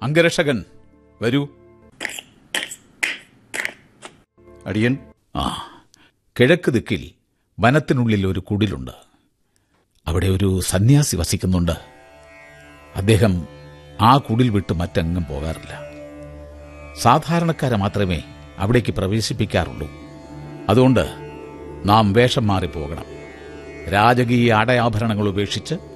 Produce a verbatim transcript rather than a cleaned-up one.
അംഗരക്ഷകൻ വരൂ. അടിയൻ. ആ, കിഴക്ക് ദിക്കിൽ വനത്തിനുള്ളിൽ ഒരു കുടിലുണ്ട്. അവിടെ ഒരു സന്യാസി വസിക്കുന്നുണ്ട്. അദ്ദേഹം ആ കുടിൽ വിട്ട് മറ്റെങ്ങും പോകാറില്ല. സാധാരണക്കാരെ മാത്രമേ അവിടേക്ക് പ്രവേശിപ്പിക്കാറുള്ളൂ. അതുകൊണ്ട് നാം വേഷം മാറി പോകണം. രാജകീയ ആടയാഭരണങ്ങൾ ഉപേക്ഷിച്ച്